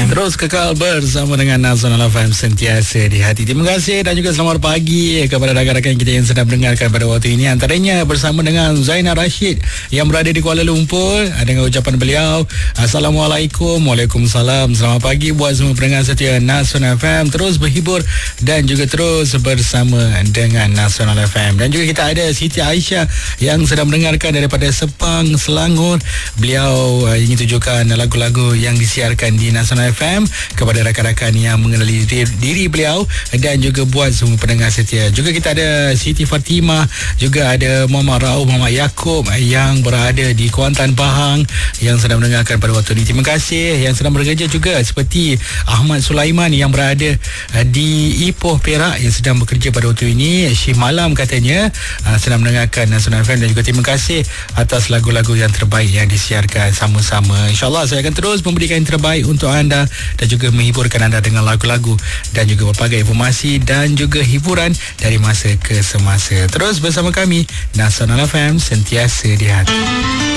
Terus kekal bersama dengan Nasional FM sentiasa di hati. Terima kasih dan juga selamat pagi kepada rakan-rakan kita yang sedang mendengarkan pada waktu ini. Antaranya bersama dengan Zainal Rashid yang berada di Kuala Lumpur. Dengan ucapan beliau, Assalamualaikum. Waalaikumsalam. Selamat pagi buat semua pendengar setia Nasional FM. Terus berhibur dan juga terus bersama dengan Nasional FM. Dan juga kita ada Siti Aisyah yang sedang mendengarkan daripada Sepang, Selangor. Beliau ingin tunjukkan lagu-lagu yang disiarkan di Nasional FM kepada rakan-rakan yang mengenali diri beliau dan juga buat semua pendengar setia. Juga kita ada Siti Fatimah, juga ada Muhammad Rauf, Muhammad Yaakob yang berada di Kuantan, Pahang yang sedang mendengarkan pada waktu ini. Terima kasih yang sedang bekerja juga seperti Ahmad Sulaiman yang berada di Ipoh, Perak yang sedang bekerja pada waktu ini. Shift malam katanya sedang mendengarkan Nasional FM. Dan juga terima kasih atas lagu-lagu yang terbaik yang disiarkan sama-sama. InsyaAllah saya akan terus memberikan yang terbaik untuk anda dan juga menghiburkan anda dengan lagu-lagu dan juga berbagai informasi dan juga hiburan dari masa ke semasa. Terus bersama kami, Nasional FM sentiasa di hati.